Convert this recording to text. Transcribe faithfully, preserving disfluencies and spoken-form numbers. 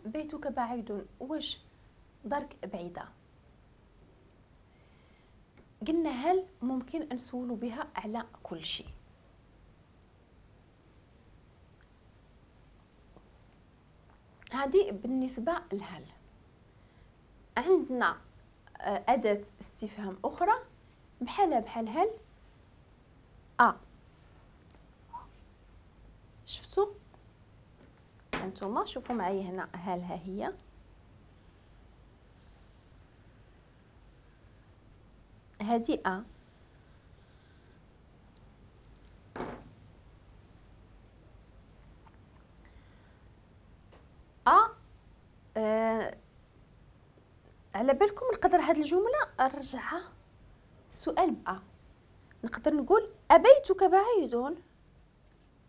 بيتك بعيد، واش دارك بعيدة؟ قلنا هل ممكن نسولوا بها على كل شيء. هذه بالنسبة لهل. عندنا أداة استفهام أخرى بحالها بحال هل. أ شفتوا أنتم؟ شوفوا معي هنا هل ها هي. هذه أ. أ آه على بالكم نقدر هاد الجملة نرجعها سؤال بأ. نقدر نقول أبيتك بعيد،